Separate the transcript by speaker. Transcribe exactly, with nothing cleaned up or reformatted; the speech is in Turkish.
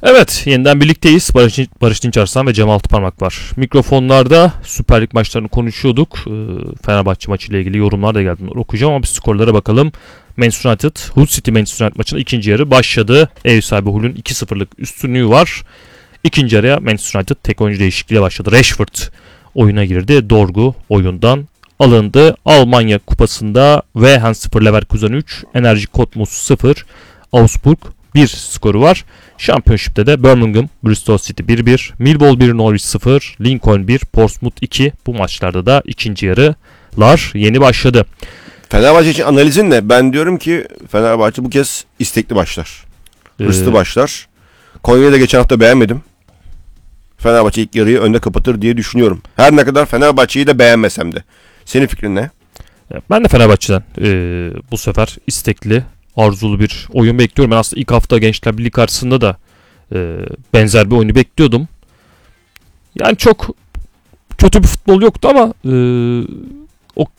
Speaker 1: Evet, yeniden birlikteyiz. Barış, Barış Dinç Arslan ve Cem Altıparmak var. Mikrofonlarda Süper Lig maçlarını konuşuyorduk. Ee, Fenerbahçe maçıyla ilgili yorumlar da geldi. Okuyacağım ama bir skorlara bakalım. Manchester United, Hull City Manchester United maçının ikinci yarı başladı. Ev sahibi Hull'ün iki sıfırlık üstünlüğü var. İkinci yarıya Manchester United tek oyuncu değişikliğiyle başladı. Rashford oyuna girdi. Dorgu oyundan alındı. Almanya Kupası'nda Hannover Leverkusen üç, Enerji Cottbus sıfır, Augsburg bir skoru var. Şampiyonşipte de Birmingham, Bristol City bir bir, Millwall bir, Norwich sıfır, Lincoln bir, Portsmouth iki. Bu maçlarda da ikinci yarılar yeni başladı.
Speaker 2: Fenerbahçe için analizin ne? Ben diyorum ki Fenerbahçe bu kez istekli başlar. Hırslı ee... başlar. Konya'yı da geçen hafta beğenmedim. Fenerbahçe ilk yarıyı önde kapatır diye düşünüyorum. Her ne kadar Fenerbahçe'yi de beğenmesem de. Senin fikrin ne?
Speaker 1: Ben de Fenerbahçe'den e, bu sefer istekli, arzulu bir oyun bekliyorum. Ben aslında ilk hafta Gençler Birliği karşısında da e, benzer bir oyunu bekliyordum. Yani çok kötü bir futbol yoktu ama e,